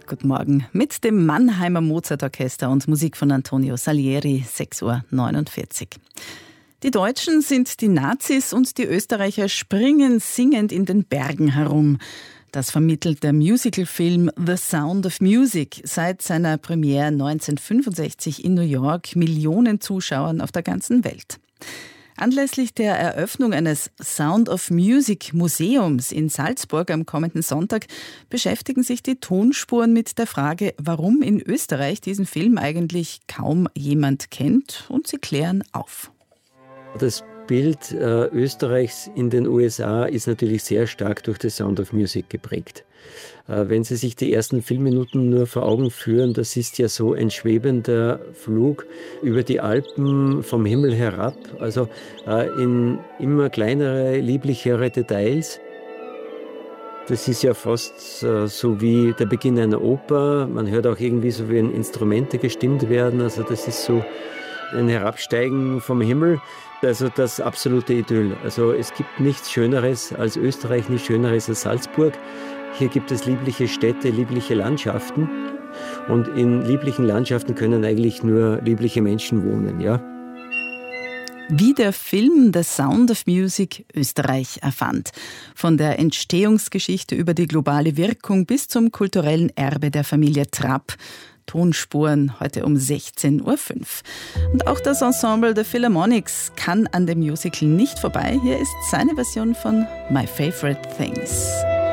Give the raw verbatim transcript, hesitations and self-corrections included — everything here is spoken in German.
Guten Morgen. Mit dem Mannheimer Mozartorchester und Musik von Antonio Salieri, sechs Uhr neunundvierzig. Die Deutschen sind die Nazis und die Österreicher springen singend in den Bergen herum. Das vermittelt der Musicalfilm The Sound of Music seit seiner Premiere neunzehnhundertfünfundsechzig in New York Millionen Zuschauern auf der ganzen Welt. Anlässlich der Eröffnung eines Sound of Music Museums in Salzburg am kommenden Sonntag beschäftigen sich die Tonspuren mit der Frage, warum in Österreich diesen Film eigentlich kaum jemand kennt, und sie klären auf. Das Bild äh, Österreichs in den U S A ist natürlich sehr stark durch The Sound of Music geprägt. Äh, wenn Sie sich die ersten Filmminuten nur vor Augen führen, das ist ja so ein schwebender Flug über die Alpen vom Himmel herab, also äh, in immer kleinere, lieblichere Details. Das ist ja fast äh, so wie der Beginn einer Oper. Man hört auch irgendwie so, wie Instrumente gestimmt werden. Also das ist so ein Herabsteigen vom Himmel. Also das absolute Idyll. Also es gibt nichts Schöneres als Österreich, nichts Schöneres als Salzburg. Hier gibt es liebliche Städte, liebliche Landschaften. Und in lieblichen Landschaften können eigentlich nur liebliche Menschen wohnen, ja. Wie der Film The Sound of Music Österreich erfand. Von der Entstehungsgeschichte über die globale Wirkung bis zum kulturellen Erbe der Familie Trapp. Tonspuren heute um sechzehn Uhr fünf. Und auch das Ensemble The Philharmonics kann an dem Musical nicht vorbei. Hier ist seine Version von My Favorite Things.